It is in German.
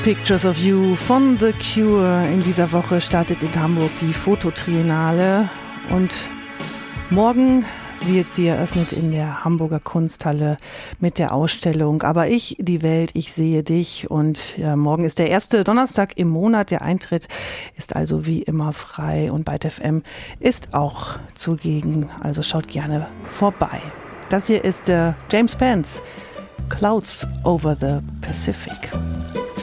Pictures of You von The Cure. In dieser Woche startet in Hamburg die Fototriennale und morgen wird sie eröffnet in der Hamburger Kunsthalle mit der Ausstellung Aber ich, die Welt, ich sehe dich. Und ja, morgen ist der erste Donnerstag im Monat. Der Eintritt ist also wie immer frei und Byte FM ist auch zugegen. Also schaut gerne vorbei. Das hier ist James Pence, Clouds over the Pacific.